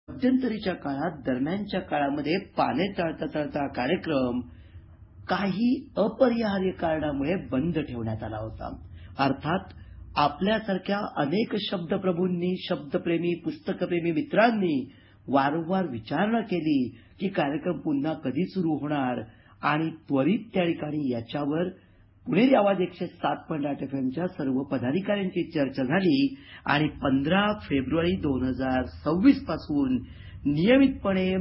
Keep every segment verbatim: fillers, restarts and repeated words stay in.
मध्यंतरीच्या काळात दरम्यानच्या काळामध्ये पाने तळता तळता कार्यक्रम काही अपरिहार्य कारणामुळे बंद ठेवण्यात आला होता. अर्थात आपल्यासारख्या अनेक शब्दप्रभूंनी, शब्दप्रेमी, पुस्तकप्रेमी मित्रांनी वारंवार विचारणा केली की कार्यक्रम पुन्हा कधी सुरू होणार आणि त्वरित त्या ठिकाणी याच्यावर पुणेरी आवाज एकशे सात पॉईंट आठ एफ एमच्या सर्व पदाधिकाऱ्यांची चर्चा झाली आणि पंधरा फेब्रुवारी दोन हजार सव्वीस पासून नियमितपणे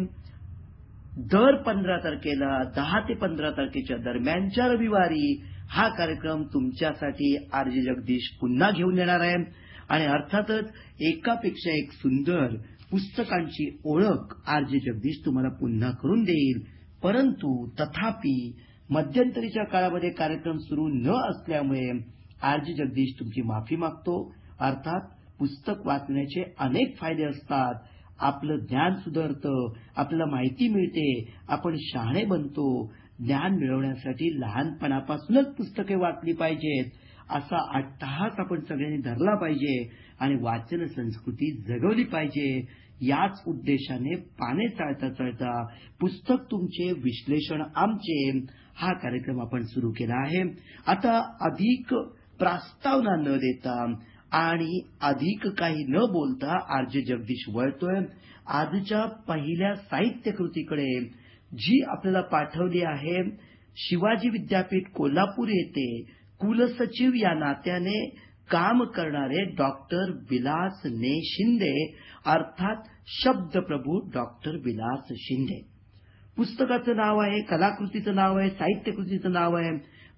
दर पंधरा तारखेला दहा ते पंधरा तारखेच्या दरम्यानच्या रविवारी हा कार्यक्रम तुमच्यासाठी आरजे जगदीश पुन्हा घेऊन येणार आहे. आणि अर्थातच एकापेक्षा एक सुंदर पुस्तकांची ओळख आरजे जगदीश तुम्हाला पुन्हा करून देईल. परंतु तथापि मध्यंतरीच्या काळामध्ये कार्यक्रम सुरू न असल्यामुळे आरजे जगदीश तुमची माफी मागतो. अर्थात पुस्तक वाचण्याचे अनेक फायदे असतात. आपलं ज्ञान सुधारतं, आपल्याला माहिती मिळते, आपण शहाणे बनतो. ज्ञान मिळवण्यासाठी लहानपणापासूनच पुस्तके वाचली पाहिजेत असा अट्टहास आपण सगळ्यांनी धरला पाहिजे आणि वाचन संस्कृती जगवली पाहिजे. याच उद्देशाने पाने चाळता चाळता पुस्तक तुमचे विश्लेषण आमचे हा कार्यक्रम आपण सुरू केला आहे. आता अधिक प्रास्तावना न देता आणि अधिक काही न बोलता आरजे जगदीश वळतोय आजच्या पहिल्या साहित्य कृतीकडे, जी आपल्याला पाठवली आहे शिवाजी विद्यापीठ कोल्हापूर येथे कुलसचिव या नात्याने काम करणारे डॉक्टर विलास ने शिंदे, अर्थात शब्दप्रभू डॉक्टर विलास शिंदे. पुस्तकाचं नाव आहे, कलाकृतीचं नाव आहे, साहित्यकृतीचं नाव आहे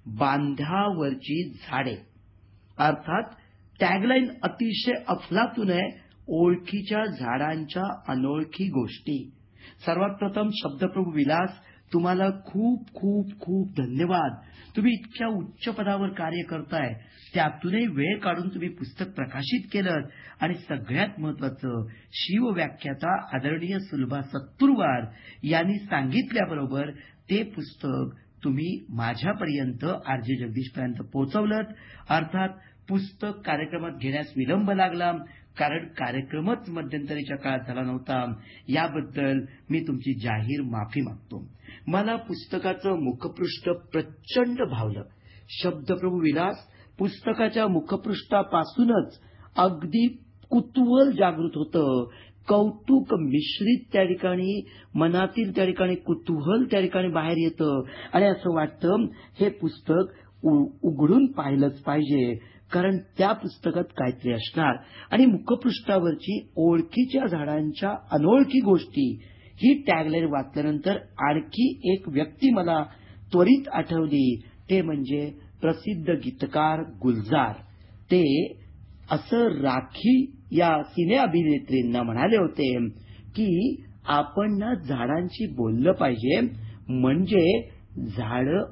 बांध्यावरची झाडे. अर्थात टॅगलाईन अतिशय अफलातून आहे, ओळखीच्या झाडांच्या अनोळखी गोष्टी. सर्वात प्रथम शब्दप्रभू विलास, तुम्हाला खूप खूप खूप धन्यवाद. तुम्ही इतक्या उच्च पदावर कार्य करताय, त्यातूनही वेळ काढून तुम्ही पुस्तक प्रकाशित केलं आणि सगळ्यात महत्वाचं शिवव्याख्याता आदरणीय सुलभा सत्तुरवार यांनी सांगितल्याबरोबर ते पुस्तक तुम्ही माझ्यापर्यंत आरजे जगदीशपर्यंत पोहोचवलं. अर्थात पुस्तक कार्यक्रमात घेण्यास विलंब लागला, कारण कार्यक्रमच मध्यंतरीच्या काळात झाला नव्हता. याबद्दल मी तुमची जाहीर माफी मागतो. मला पुस्तकाचं मुखपृष्ठ प्रचंड भावलं. शब्दप्रभू विलास, पुस्तकाच्या मुखपृष्ठापासूनच अगदी कुतूहल जागृत होतं, कौतुक मिश्रित त्या ठिकाणी मनातील त्या ठिकाणी कुतूहल त्या ठिकाणी बाहेर येतं आणि असं वाटतं हे पुस्तक उघडून पाहिलंच पाहिजे, कारण त्या पुस्तकात काहीतरी असणार. आणि मुखपृष्ठावरची ओळखीच्या झाडांच्या अनोळखी गोष्टी ही टॅगलाईन वाचल्यानंतर आणखी एक व्यक्ती मला त्वरित आठवली, ते म्हणजे प्रसिद्ध गीतकार गुलजार. ते असं राखी या सिने अभिनेत्रींना म्हणाले होते की आपण ना झाडांशी बोललं पाहिजे, म्हणजे झाडं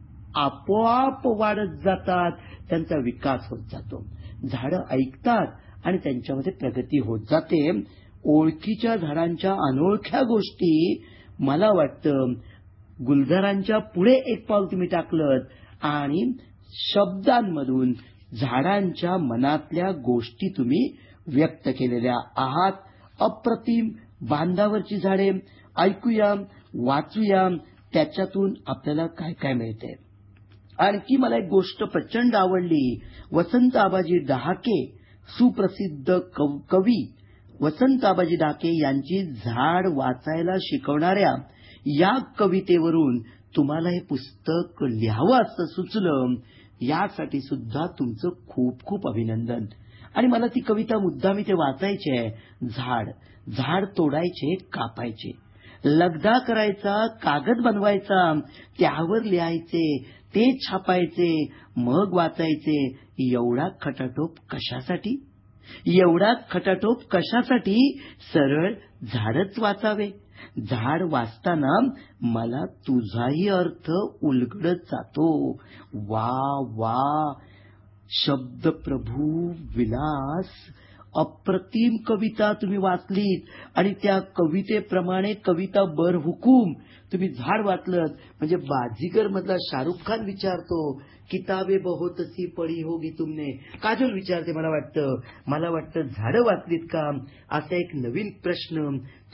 आपोआप वाढत जातात, त्यांचा विकास होत जातो. झाडं ऐकतात आणि त्यांच्यामध्ये प्रगती होत जाते. ओळखीच्या झाडांच्या अनोळख्या गोष्टी, मला वाटतं गुलजारांच्या पुढे एक पाऊल तुम्ही टाकलं आणि शब्दांमधून झाडांच्या मनातल्या गोष्टी तुम्ही व्यक्त केलेल्या आहात. अप्रतिम. बांधावरची झाडे ऐकूया, वाचूया, त्याच्यातून आपल्याला काय काय मिळते. आणखी मला एक गोष्ट प्रचंड आवडली. वसंत आबाजी डहाके, सुप्रसिद्ध कवी वसंत आबाजी डहाके यांची झाड वाचायला शिकवणाऱ्या या कवितेवरून तुम्हाला हे पुस्तक लिहावं असं सुचलं. यासाठी सुद्धा तुमचं खूप खूप अभिनंदन. आणि मला ती कविता मुद्दाम इथे वाचायची आहे. झाड झाड तोडायचे, कापायचे, लगदा करायचा, कागद बनवायचा, त्यावर लिहायचे, ते छापायचे, मग वाचायचे. एवढा खटाटोप कशासाठी? एवढा खटाटोप कशासाठी? सरळ झाडच वाचावे. झाड वाचताना मला तुझाही अर्थ उलगडत जातो. वा वा. शब्दप्रभू विलास, अप्रतिम कविता तुम्ही वाचलीत आणि त्या कवितेप्रमाणे कविता बरहुकूम तुम्ही झाड वाचलं. म्हणजे बाजीगर मधला शाहरुख खान विचारतो, किताबे बहुत सी पढी होगी तुमने. काजल विचारते, मला वाटतं मला वाटतं झाडं वाचलीत का, असा एक नवीन प्रश्न